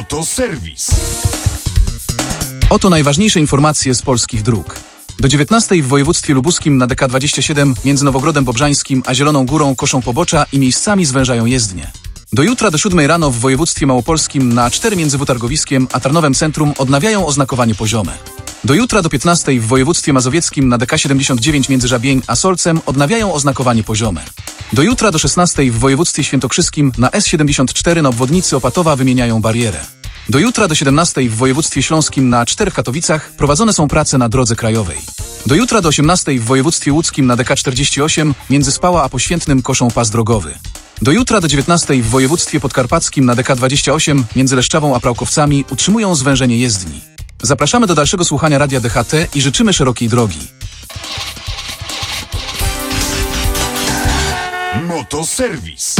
Motoserwis. Oto najważniejsze informacje z polskich dróg. Do 19 w województwie lubuskim na DK27 między Nowogrodem Bobrzańskim a Zieloną Górą koszą pobocza i miejscami zwężają jezdnie. Do jutra do 7 rano w województwie małopolskim na A4 między W-Targowiskiem a Tarnowem Centrum odnawiają oznakowanie poziome. Do jutra do 15 w województwie mazowieckim na DK79 między Żabień a Solcem odnawiają oznakowanie poziome. Do jutra do 16 w województwie świętokrzyskim na S74 na obwodnicy Opatowa wymieniają barierę. Do jutra do 17 w województwie śląskim na A4 w Katowicach prowadzone są prace na drodze krajowej. Do jutra do 18 w województwie łódzkim na DK48 między Spała a Poświętnym koszą pas drogowy. Do jutra do 19 w województwie podkarpackim na DK28 między Leszczawą a Prałkowcami utrzymują zwężenie jezdni. Zapraszamy do dalszego słuchania Radia DHT i życzymy szerokiej drogi. Motoserwis.